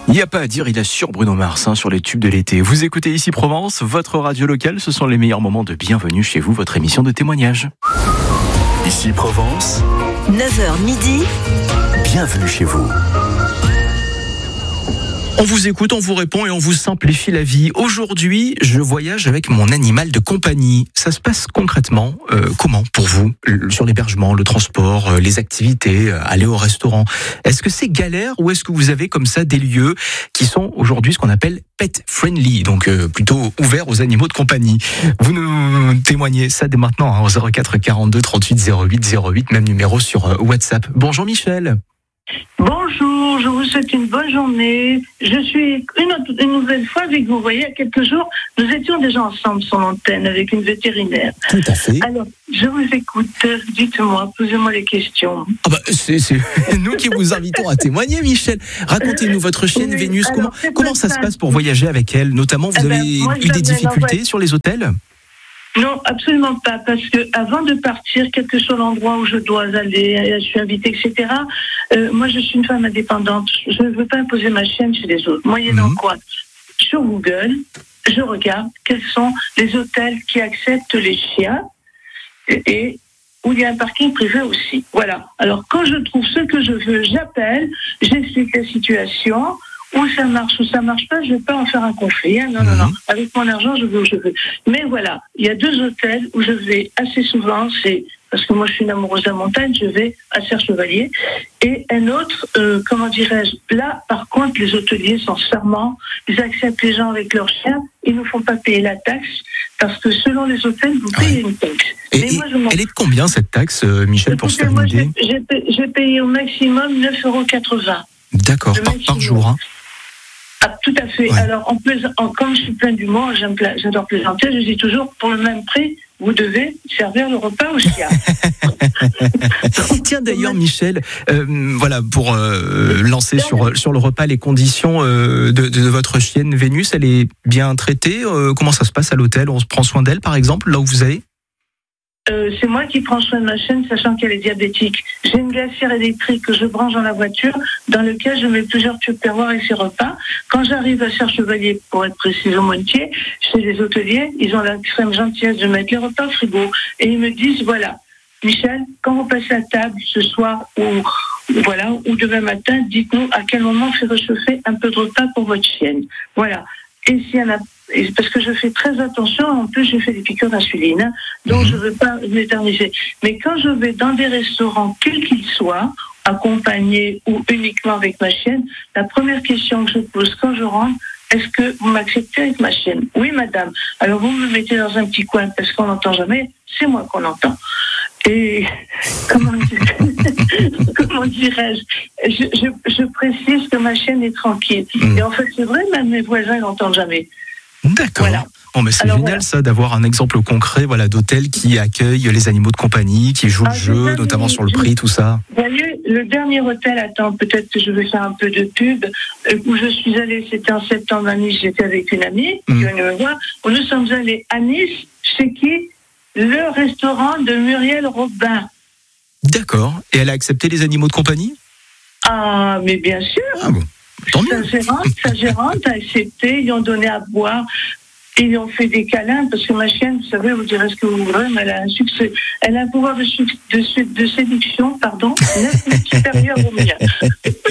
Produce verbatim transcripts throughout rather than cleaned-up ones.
Il n'y a pas à dire, il assure Bruno Mars hein, sur les tubes de l'été. Vous écoutez Ici Provence, votre radio locale, ce sont les meilleurs moments de bienvenue chez vous, votre émission de témoignage. Ici Provence, neuf heures midi, bienvenue chez vous. On vous écoute, on vous répond et on vous simplifie la vie. Aujourd'hui, je voyage avec mon animal de compagnie. Ça se passe concrètement euh, comment pour vous? Sur l'hébergement, le transport, euh, les activités, euh, aller au restaurant. Est-ce que c'est galère ou est-ce que vous avez comme ça des lieux qui sont aujourd'hui ce qu'on appelle pet friendly, donc euh, plutôt ouverts aux animaux de compagnie? Vous nous témoignez ça dès maintenant hein, au zéro quatre quarante-deux trente-huit zéro huit zéro huit, même numéro sur euh, WhatsApp. Bonjour Michel. Bonjour, je vous souhaite une bonne journée. Je suis une, une nouvelle fois avec vous. Vous voyez, il y a quelques jours, nous étions déjà ensemble sur l'antenne avec une vétérinaire. Tout à fait. Alors, je vous écoute. Dites-moi, posez-moi les questions. Ah bah, c'est, c'est nous qui vous invitons à témoigner, Michel. Racontez-nous votre chienne oui, Vénus. alors, Comment, comment ça se passe pour voyager avec elle? Notamment, vous eh ben, avez moi, eu des difficultés ouais. sur les hôtels? Non, absolument pas, parce que avant de partir, quel que soit l'endroit où je dois aller, je suis invitée, et cetera. Euh, moi, je suis une femme indépendante. Je ne veux pas imposer ma chienne chez les autres. Moyennant mmh. quoi, sur Google, je regarde quels sont les hôtels qui acceptent les chiens et, et où il y a un parking privé aussi. Voilà. Alors, quand je trouve ce que je veux, j'appelle, j'explique la situation. Où ça marche, où ça marche pas, je ne vais pas en faire un conflit. Hein. Non, mmh. non, non. Avec mon argent, je veux où je veux. Mais voilà, il y a deux hôtels où je vais assez souvent. C'est parce que moi, je suis une amoureuse de la montagne. Je vais à Serre-Chevalier. Et un autre, euh, comment dirais-je, là, par contre, les hôteliers sont charmants. Ils acceptent les gens avec leurs chiens. Ils ne font pas payer la taxe parce que selon les hôtels, vous payez ouais. une taxe. Et, Mais et moi, je m'en... elle est de combien cette taxe, euh, Michel, Écoutez, pour se faire moi, une idée? j'ai, j'ai, j'ai payé au maximum neuf euros quatre-vingts. D'accord, par, par jour. Hein. Ah, tout à fait. Ouais. Alors, en plaisant, en, comme je suis plein d'humour, j'aime pla- j'adore plaisanter, je dis toujours, pour le même prix, vous devez servir le repas au chien. Tiens, d'ailleurs, Michel, euh, voilà, pour euh, lancer sur, sur le repas les conditions euh, de, de votre chienne Vénus, elle est bien traitée. Euh, comment ça se passe à l'hôtel? On se prend soin d'elle, par exemple, là où vous allez? Euh, c'est moi qui prends soin de ma chienne, sachant qu'elle est diabétique. J'ai une glacière électrique que je branche dans la voiture, dans lequel je mets plusieurs tupperwares et ses repas. Quand j'arrive à Serre-Chevalier, pour être précis au Montier, chez les hôteliers, ils ont l'extrême gentillesse de mettre les repas au frigo. Et ils me disent, voilà, Michel, quand vous passez à table ce soir ou, voilà, ou demain matin, dites-nous à quel moment faire réchauffer un peu de repas pour votre chienne. Voilà. Et s'il y en a, parce que je fais très attention, en plus j'ai fait des piqûres d'insuline, hein, donc mmh. je ne veux pas m'éterniser. Mais quand je vais dans des restaurants, quels qu'ils soient, accompagnés ou uniquement avec ma chienne, la première question que je pose quand je rentre, est-ce que vous m'acceptez avec ma chienne? Oui, madame. Alors vous me mettez dans un petit coin parce qu'on n'entend jamais, c'est moi qu'on entend. Et comment, dire, comment dirais-je, je, je, je précise que ma chienne est tranquille. Mmh. Et en fait, c'est vrai, même mes voisins n'entendent jamais. D'accord. Voilà. Bon, mais c'est Alors, génial voilà. ça d'avoir un exemple concret, voilà, d'hôtel qui accueille les animaux de compagnie, qui joue ah, le jeu, notamment sur le prix, tout ça. Vous voyez, le dernier hôtel, attends, peut-être que je vais faire un peu de pub, euh, où je suis allée, c'était en septembre à Nice, j'étais avec une amie, mmh. qui venait me voir, où nous sommes allés à Nice, chez qui? Le restaurant de Muriel Robin. D'accord. Et elle a accepté les animaux de compagnie? Ah, mais bien sûr. Ah bon. Tant mieux. Sa gérante, sa gérante a accepté, ils lui ont donné à boire, ils lui ont fait des câlins, parce que ma chienne, vous savez, vous direz ce que vous voulez, mais elle a un succès, elle a un pouvoir de, de, de séduction, pardon, supérieur au mien.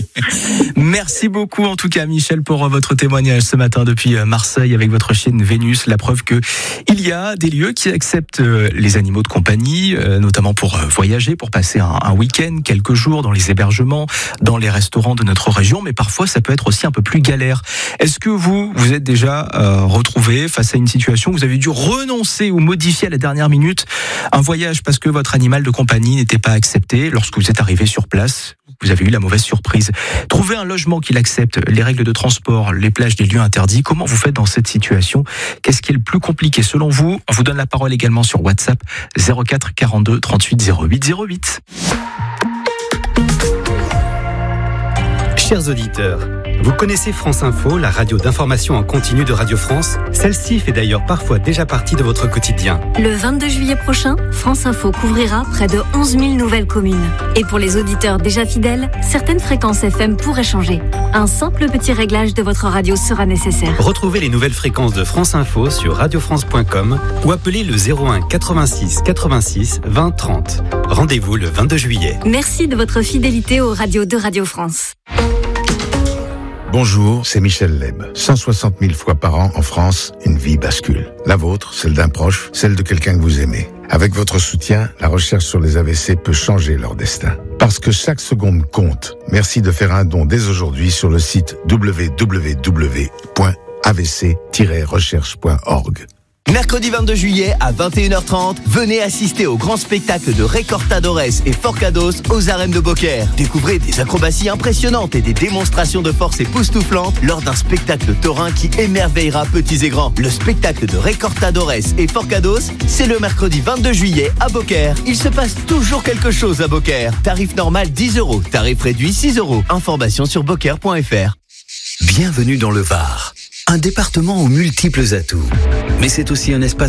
Merci beaucoup en tout cas Michel pour votre témoignage ce matin depuis Marseille avec votre chienne Vénus, la preuve que il y a des lieux qui acceptent les animaux de compagnie, notamment pour voyager, pour passer un, un week-end, quelques jours dans les hébergements, dans les restaurants de notre région, mais parfois ça peut être aussi un peu plus galère. Est-ce que vous, vous êtes déjà euh, retrouvé face à une situation où vous avez dû renoncer ou modifier à la dernière minute un voyage parce que votre animal de compagnie n'était pas accepté lorsque vous êtes arrivé sur place? Vous avez eu la mauvaise surprise. Trouver un logement qui l'accepte, les règles de transport, les plages des lieux interdits, comment vous faites dans cette situation? Qu'est-ce qui est le plus compliqué selon vous? On vous donne la parole également sur WhatsApp zéro quatre quarante-deux trente-huit zéro huit zéro huit. Chers auditeurs, Vous connaissez France Info, la radio d'information en continu de Radio France? Celle-ci fait d'ailleurs parfois déjà partie de votre quotidien. Le vingt-deux juillet prochain, France Info couvrira près de onze mille nouvelles communes. Et pour les auditeurs déjà fidèles, certaines fréquences F M pourraient changer. Un simple petit réglage de votre radio sera nécessaire. Retrouvez les nouvelles fréquences de France Info sur radio france point com ou appelez le zéro un quatre-vingt-six quatre-vingt-six vingt trente. Rendez-vous le vingt-deux juillet. Merci de votre fidélité aux radios de Radio France. Bonjour, c'est Michel Leb. cent soixante mille fois par an en France, une vie bascule. La vôtre, celle d'un proche, celle de quelqu'un que vous aimez. Avec votre soutien, la recherche sur les A V C peut changer leur destin. Parce que chaque seconde compte. Merci de faire un don dès aujourd'hui sur le site w w w point a v c tiret recherche point org. Mercredi vingt-deux juillet à vingt et une heures trente, venez assister au grand spectacle de Recortadores et Forcados aux arènes de Beaucaire. Découvrez des acrobaties impressionnantes et des démonstrations de force époustouflantes lors d'un spectacle taurin qui émerveillera petits et grands. Le spectacle de Recortadores et Forcados, c'est le mercredi vingt-deux juillet à Beaucaire. Il se passe toujours quelque chose à Beaucaire. Tarif normal dix euros, tarif réduit six euros. Information sur beaucaire point f r. Bienvenue dans le Var, un département aux multiples atouts. Mais c'est aussi un espace